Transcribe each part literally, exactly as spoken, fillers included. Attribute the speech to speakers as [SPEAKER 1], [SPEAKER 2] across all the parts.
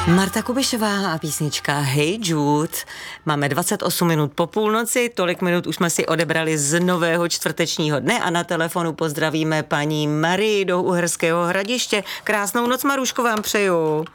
[SPEAKER 1] Marta Kubišová a písnička Hey Jude. Máme dvacet osm minut po půlnoci, tolik minut už jsme si odebrali z nového čtvrtečního dne a na telefonu pozdravíme paní Marii do Uherského Hradiště. Krásnou noc, Maruško, vám přeju.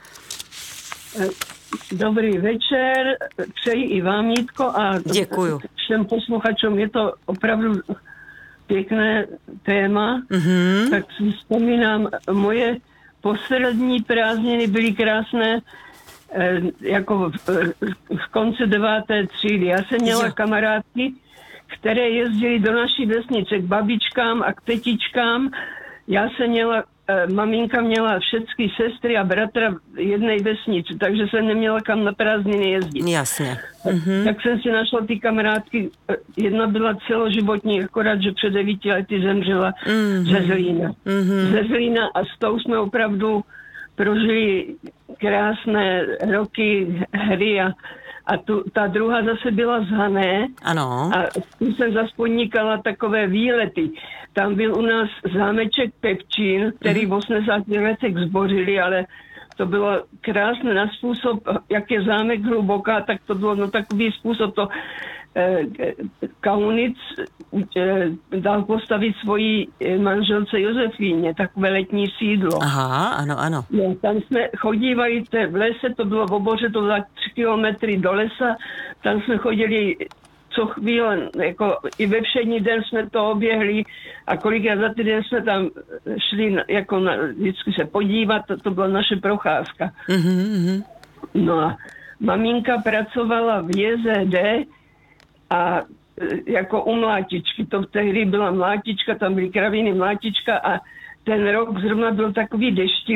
[SPEAKER 2] Dobrý večer, přeji i vám, Jitko, a
[SPEAKER 1] děkuju
[SPEAKER 2] všem posluchačům. Je to opravdu pěkné téma. Mm-hmm. Tak si vzpomínám, moje poslední prázdniny byly krásné, eh, jako v, v konci deváté třídy. Já jsem měla jo. kamarádky, které jezdily do naší vesnice k babičkám a k tetičkám. Já jsem měla, eh, maminka měla všechny sestry a bratra v jedné vesnici, takže jsem neměla kam na prázdniny jezdit.
[SPEAKER 1] Jasně.
[SPEAKER 2] Mm-hmm. Tak jsem si našla ty kamarádky. Jedna byla celoživotní, akorát, že před devíti lety zemřela mm-hmm. ze Zlína. Mm-hmm. Ze Zlína a s tou jsme opravdu prožili krásné roky, hry a, a tu, ta druhá zase byla z Hané.
[SPEAKER 1] Ano.
[SPEAKER 2] A tu jsem zase podnikala takové výlety. Tam byl u nás zámeček Pepčín, který mm-hmm. v osmdesátých letech zbořili, ale to bylo krásné na způsob, jak je zámek hluboká, tak to bylo no takový způsob, to eh, Kaunic eh, dal postavit svojí manželce Josefíně, takové letní sídlo.
[SPEAKER 1] Aha, ano, ano.
[SPEAKER 2] No, tam jsme chodívali v lese, to bylo v oboře, to bylo tři kilometry do lesa, tam jsme chodili co chvíle, jako i ve všední den jsme to oběhli a kolikrát za týden jsme tam šli jako na, vždycky se podívat, to, to byla naše procházka. Mm-hmm. No a maminka pracovala v J Z D a jako u mlátičky, to tehdy byla mlátička, tam byly kraviny mlátička a ten rok zrovna byl takový deštivý.